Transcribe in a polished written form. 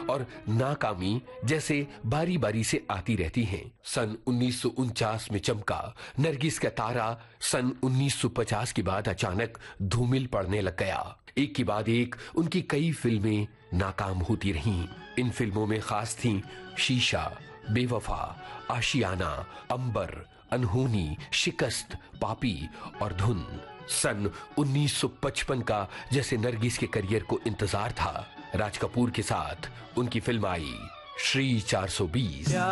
और नाकामी जैसे बारी बारी से आती रहती हैं। सन 1949 में चमका नरगिस का तारा सन 1950 के बाद अचानक धूमिल पड़ने लग गया। एक के बाद एक उनकी कई फिल्में नाकाम होती रहीं। इन फिल्मों में खास थीं शीशा, बेवफा, आशियाना, अंबर, अनहोनी, शिकस्त, पापी और धुन। सन 1955 का जैसे नरगिस के करियर को इंतजार था, राज कपूर के साथ उनकी फिल्म आई श्री 420।